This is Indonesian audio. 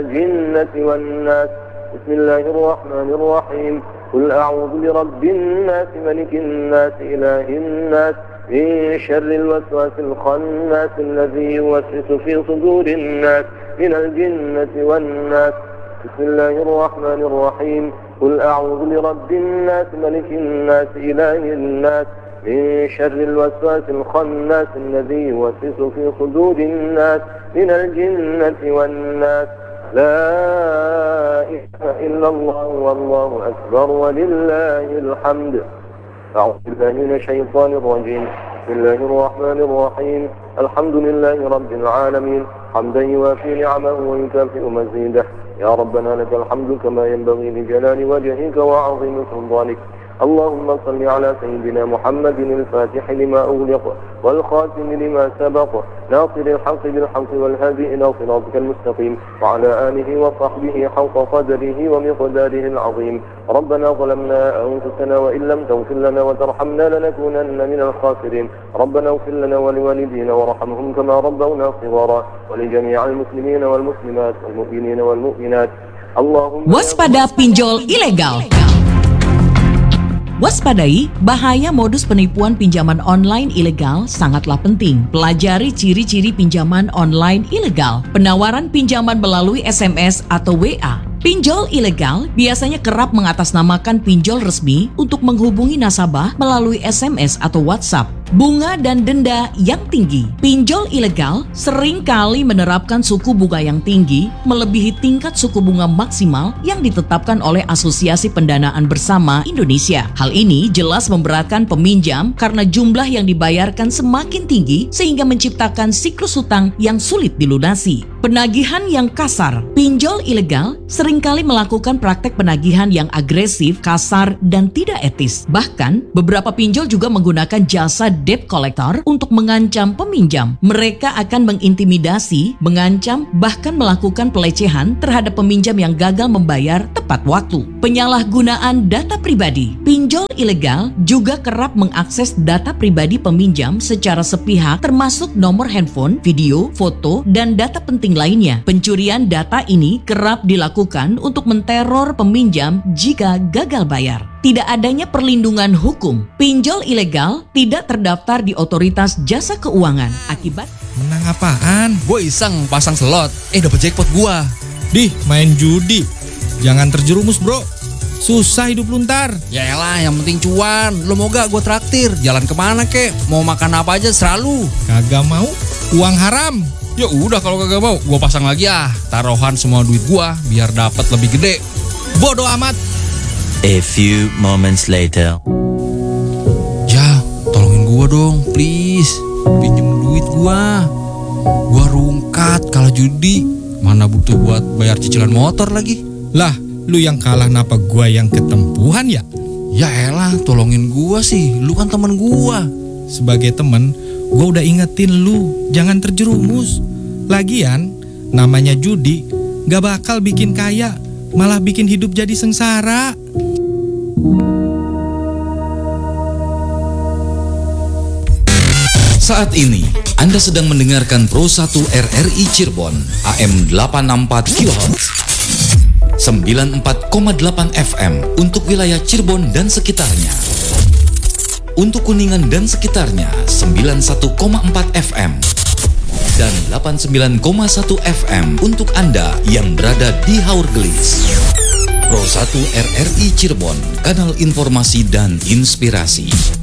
الجنة والناس بسم الله الرحمن الرحيم قل أعوذ برب الناس ملك الناس إله الناس من شر الوسواس الخناس الذي يوسوس في صدور الناس من الجنة والناس بسم الله الرحمن الرحيم قل أعوذ برب الناس ملك الناس إله الناس من شر الوسواس الخناس الذي يوسوس في صدور الناس من الجنة والناس لا إله إلا الله والله أكبر ولله الحمد أعوذ بالله من الشيطان الرجيم بسم الله الرحمن الرحيم الحمد لله رب العالمين حمدا يوافي نعمه ويكافئ مزيده يا ربنا لك الحمد كما ينبغي لجلال وجهك وعظيم سلطانك اللهم صل على سيدنا محمد الفاتح لما أغلق والخاتم لما سبق ناصر الحق بالحق والهادي إلى صراطك المستقيم وعلى آله وصحبه حق قدره ومقداره العظيم ربنا ظلمنا أنفسنا وإن لم تغفر لنا وترحمنا لنكونن من الخاسرين ربنا اغفر لنا ولوالدينا وارحمهم كما ربونا صغارا ولجميع المسلمين والمسلمات والمؤمنين والمؤمنات اللهم waspada pinjol ilegal. Waspadai bahaya modus penipuan pinjaman online ilegal sangatlah penting. Pelajari ciri-ciri pinjaman online ilegal. Penawaran pinjaman melalui SMS atau WA. Pinjol ilegal biasanya kerap mengatasnamakan pinjol resmi untuk menghubungi nasabah melalui SMS atau WhatsApp. Bunga dan denda yang tinggi. Pinjol ilegal sering kali menerapkan suku bunga yang tinggi melebihi tingkat suku bunga maksimal yang ditetapkan oleh Asosiasi Pendanaan Bersama Indonesia. Hal ini jelas memberatkan peminjam karena jumlah yang dibayarkan semakin tinggi sehingga menciptakan siklus hutang yang sulit dilunasi. Penagihan yang kasar. Pinjol ilegal seringkali melakukan praktek penagihan yang agresif, kasar, dan tidak etis. Bahkan, beberapa pinjol juga menggunakan jasa debt collector untuk mengancam peminjam. Mereka akan mengintimidasi, mengancam, bahkan melakukan pelecehan terhadap peminjam yang gagal membayar tepat waktu. Penyalahgunaan data pribadi. Pinjol ilegal juga kerap mengakses data pribadi peminjam secara sepihak termasuk nomor handphone, video, foto, dan data penting lainnya. Pencurian data ini kerap dilakukan untuk menteror peminjam jika gagal bayar. Tidak adanya perlindungan hukum. Pinjol ilegal tidak terdaftar di otoritas jasa keuangan. Akibat menang apaan? Gue iseng pasang slot, dapet jackpot gua. Dih, main judi. Jangan terjerumus, bro. Susah hidup lu ntar. Yaelah, yang penting cuan. Lo mau gak gue traktir? Jalan kemana kek? Mau makan apa aja selalu. Kagak mau, uang haram. Ya udah kalau kagak mau, gue pasang lagi taruhan semua duit gua biar dapat lebih gede. Bodoh amat. A few moments later. Ya, tolongin gua dong, please. Pinjem duit gua. Gua rungkat kalah judi. Mana butuh buat bayar cicilan motor lagi. Lah, lu yang kalah napa gua yang ketempuhan ya? Ya elah, tolongin gua sih. Lu kan temen gua. Sebagai temen, gua udah ingetin lu, jangan terjerumus. Lagian, namanya judi gak bakal bikin kaya, malah bikin hidup jadi sengsara. Saat ini, Anda sedang mendengarkan Pro 1 RRI Cirebon, AM 864 kHz, 94,8 FM untuk wilayah Cirebon dan sekitarnya. Untuk Kuningan dan sekitarnya, 91,4 FM. Dan 89,1 FM untuk Anda yang berada di Haurgelis. Pro 1 RRI Cirebon, kanal informasi dan inspirasi.